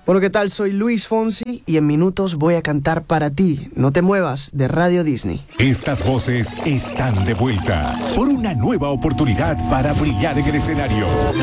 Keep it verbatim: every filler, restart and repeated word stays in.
Bueno, ¿qué tal? Soy Luis Fonsi y en minutos voy a cantar para ti. No te muevas, de Radio Disney. Estas voces están de vuelta por una nueva oportunidad para brillar en el escenario.